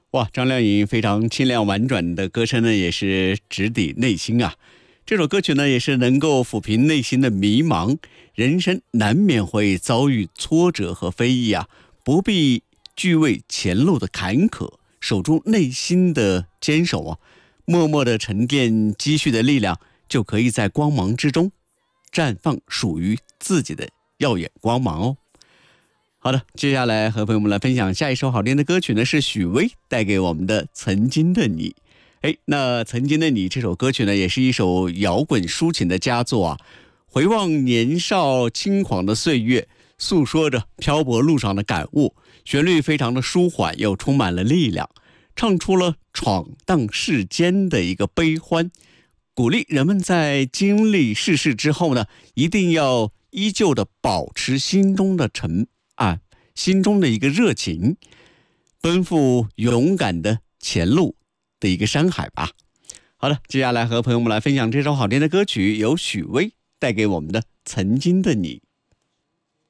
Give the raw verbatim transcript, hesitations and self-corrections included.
哇，张靓颖非常清亮婉转的歌声呢，也是直抵内心啊。这首歌曲呢，也是能够抚平内心的迷茫。人生难免会遭遇挫折和非议啊，不必惧畏前路的坎坷，守住内心的坚守啊，默默的沉淀积蓄的力量，就可以在光芒之中绽放属于自己的耀眼光芒哦。好的，接下来和朋友们来分享下一首好听的歌曲呢，是许巍带给我们的《曾经的你》。哎，那《曾经的你》这首歌曲呢，也是一首摇滚抒情的佳作啊。回望年少轻狂的岁月，诉说着漂泊路上的感悟，旋律非常的舒缓，又充满了力量，唱出了闯荡世间的一个悲欢，鼓励人们在经历世事之后呢，一定要依旧的保持心中的沉啊，心中的一个热情，奔赴勇敢的前路的一个山海吧。好的，接下来和朋友们来分享这首好听的歌曲，由许巍带给我们的《曾经的你》。